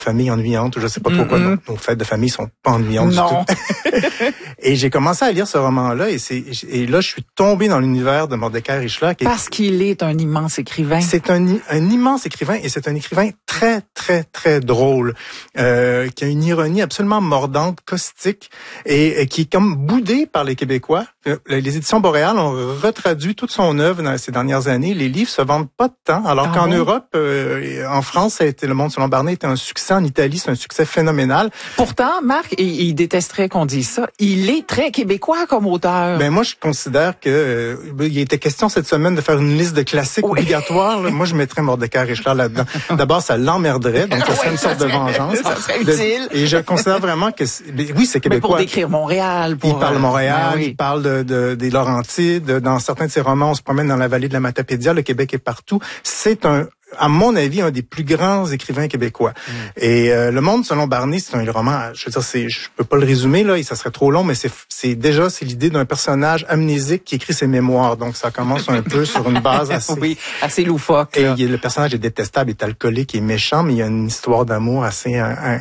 famille ennuyante, je sais pas trop quoi. Nos fêtes de famille sont pas ennuyantes du tout. Et j'ai commencé à lire ce roman-là et là je suis tombé dans l'univers de Mordecai Richler. Parce qu'il est un immense écrivain. C'est un immense écrivain et c'est un écrivain très très très drôle, qui a une ironie absolument mordante, caustique et qui est comme boudé par les Québécois. Les éditions Boréal ont retraduit toute son œuvre dans ces dernières années. Les livres se vendent pas de temps, alors qu'en Europe, en France, ça a été Le Monde selon Barney était un succès. En Italie, c'est un succès phénoménal. Pourtant, Marc, il détesterait qu'on dise ça. Il est très québécois comme auteur. Ben moi, je considère que il était question cette semaine de faire une liste de classiques obligatoires. Là. Moi, je mettrais Mordecai Richler là-dedans. D'abord, ça l'emmerderait, donc ça serait une sorte de vengeance. Ça serait utile. Et je considère vraiment que oui, c'est québécois. Mais pour décrire Montréal, il parle Montréal, il parle des Laurentides. Dans certains de ses romans, on se promène dans la vallée de la Matapédia. Le Québec est partout. C'est à mon avis, un des plus grands écrivains québécois. Et Le Monde selon Barney, c'est un roman, je veux dire, je peux pas le résumer là, ça serait trop long, mais c'est l'idée d'un personnage amnésique qui écrit ses mémoires. Donc ça commence un peu sur une base assez loufoque. Et le personnage est détestable, est alcoolique, est méchant, mais il y a une histoire d'amour assez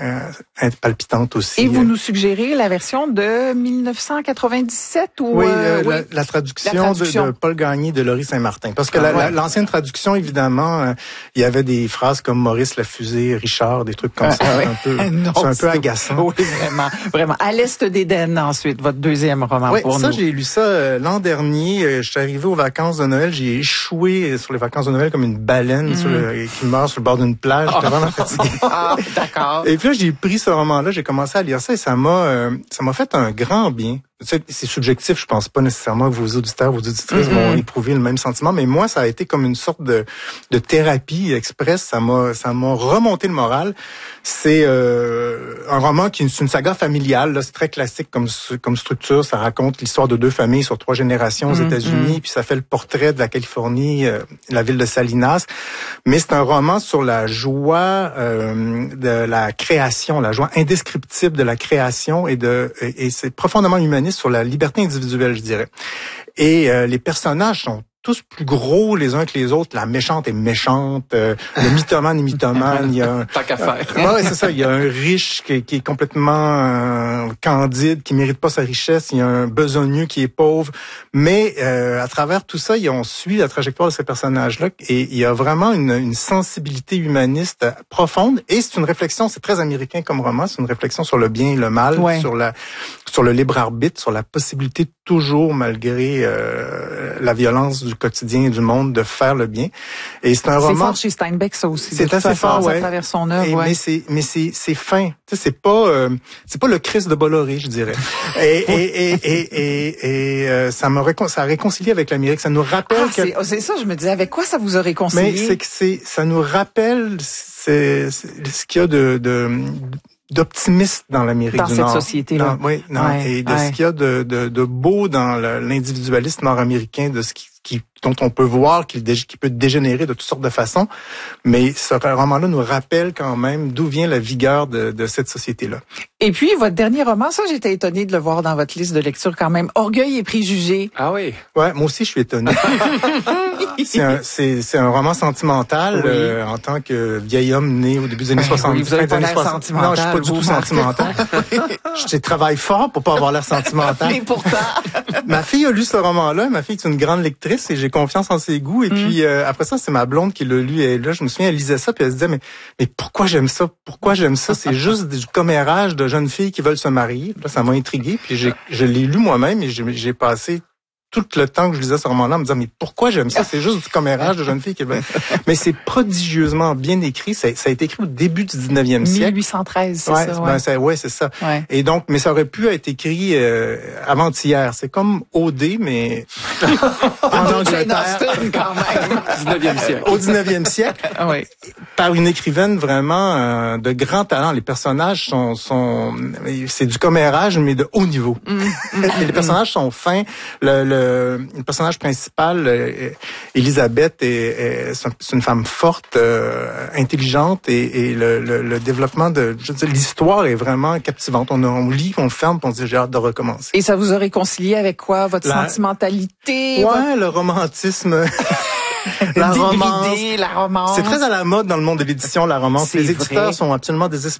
palpitante aussi. Et vous nous suggérez la version de 1997 ou oui, la traduction de Paul Gagné de Laurie Saint-Martin, parce que l'ancienne traduction, évidemment. Il y avait des phrases comme Maurice la fusée, Richard, des trucs comme ça. C'est un peu agaçant. Oui, vraiment. À l'Est d'Éden, ensuite, votre deuxième roman pour nous. Ça, j'ai lu ça l'an dernier. Je suis arrivé aux vacances de Noël. J'ai échoué sur les vacances de Noël comme une baleine qui meurt sur le bord d'une plage. J'étais vraiment fatigué. D'accord. Et puis là, j'ai pris ce roman-là, j'ai commencé à lire ça et ça m'a fait un grand bien. C'est subjectif, je pense pas nécessairement que vos auditeurs, vos auditrices vont éprouver le même sentiment, mais moi, ça a été comme une sorte de thérapie express. Ça m'a remonté le moral. C'est un roman qui est une saga familiale. Là, c'est très classique comme structure. Ça raconte l'histoire de deux familles sur 3 générations aux États-Unis, puis ça fait le portrait de la Californie, la ville de Salinas. Mais c'est un roman sur la joie de la création, la joie indescriptible de la création et c'est profondément humaniste sur la liberté individuelle, je dirais. Et les personnages sont tous plus gros les uns que les autres. La méchante est méchante, le mythomane est mythomane. Il y a tant qu'à faire. Ouais, c'est ça. Il y a un riche qui est complètement candide, qui mérite pas sa richesse. Il y a un besogneux qui est pauvre. Mais à travers tout ça, on suit la trajectoire de ces personnages-là. Et il y a vraiment une sensibilité humaniste profonde. Et c'est une réflexion, c'est très américain comme roman. C'est une réflexion sur le bien et le mal, sur le libre arbitre, sur la possibilité toujours, malgré la violence du quotidien et du monde, de faire le bien. Et c'est un roman. C'est fort chez Steinbeck, ça aussi. C'est assez fort, à travers son œuvre. Mais c'est fin. Tu sais, c'est pas le Christ de Bolloré, je dirais. Et ça a réconcilié avec l'Amérique. Ça nous rappelle c'est ça, je me disais, avec quoi ça vous a réconcilié? Mais ça nous rappelle ce qu'il y a d'optimiste dans l'Amérique du Nord. Dans cette société-là. Et de ce qu'il y a de beau dans l'individualisme nord-américain, de ce dont on peut voir qu'il peut dégénérer de toutes sortes de façons. Mais ce roman-là nous rappelle quand même d'où vient la vigueur de cette société-là. Et puis, votre dernier roman, ça, j'étais étonnée de le voir dans votre liste de lecture quand même. Orgueil et préjugés. Ah oui? Ouais, moi aussi, je suis étonné. C'est un roman sentimental, en tant que vieil homme né au début des années 70. Vous avez pas l'air sentimental. Non, je suis pas du tout sentimental. Je travaille fort pour pas avoir l'air sentimental. Mais pourtant. Ma fille a lu ce roman-là. Ma fille est une grande lectrice et j'ai confiance en ses goûts. Et puis, après ça, c'est ma blonde qui l'a lu. Et là, je me souviens, elle lisait ça puis elle se disait, mais pourquoi j'aime ça? Pourquoi j'aime ça? C'est juste du commérage de jeunes filles qui veulent se marier. Là, ça m'a intrigué. Puis je l'ai lu moi-même et j'ai passé tout le temps que je lisais ce roman-là, en me disant, mais pourquoi j'aime ça? C'est juste du commérage de jeunes filles qui veulent. Mais c'est prodigieusement bien écrit. Ça a été écrit au début du 19e siècle. 1813, c'est ça. Ouais, c'est ça. Ouais. Et donc, mais ça aurait pu être écrit avant-hier. C'est comme OD, mais en Angleterre. Quand même. 19e siècle. Au 19e siècle. Oui. Par une écrivaine vraiment de grand talent. Les personnages c'est du commérage, mais de haut niveau. Et les personnages sont fins. Le personnage principal, Elisabeth, c'est une femme forte, intelligente, et le développement l'histoire est vraiment captivante. On lit, on le ferme, puis on se dit, j'ai hâte de recommencer. Et ça vous a réconcilié avec quoi? Votre sentimentalité? Ouais, le romantisme. La Débridé, romance. la romance. C'est très à la mode dans le monde de l'édition, la romance. C'est Les éditeurs vrai. sont absolument désespérés